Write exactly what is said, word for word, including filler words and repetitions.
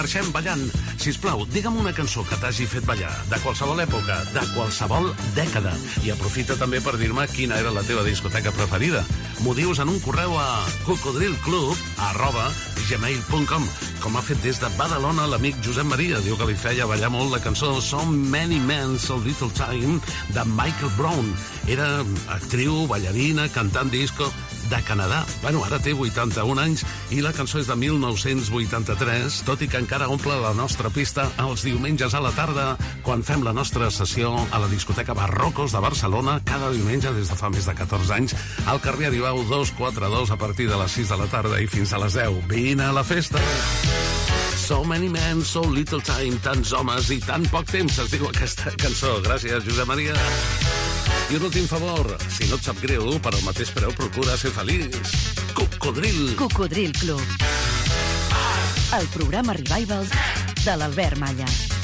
Marxem ballant. Sisplau, digue'm una cançó que t'hagi fet ballar, de qualsevol època, de qualsevol dècada. I aprofita també per dir-me quina era la teva discoteca preferida. M'ho dius en un correu a cocodrilclub arroba gmail punt com, com ha fet des de Badalona l'amic Josep Maria. Diu que li feia ballar molt la cançó So Many Men, So Little Time, de Michael Brown. Era actriu, ballarina, cantant disco de Canadà. Bueno, ara té vuitanta-un anys i la cançó és de mil nou-cents vuitanta-tres, tot i que encara omple la nostra pista els diumenges a la tarda, quan fem la nostra sessió a la discoteca Barrocos de Barcelona, cada diumenge des de fa més de catorze anys, al carrer Aribau dos quatre dos a partir de les sis de la tarda i fins a les deu. Vine a la festa! So Many Men, So Little Time, tants homes i tan poc temps, es diu aquesta cançó. Gràcies, Josep Maria. I un últim favor, si no et sap greu, per al mateix preu procura ser feliç. Cocodril. Cocodril Club. El programa Revival de l'Albert Malla.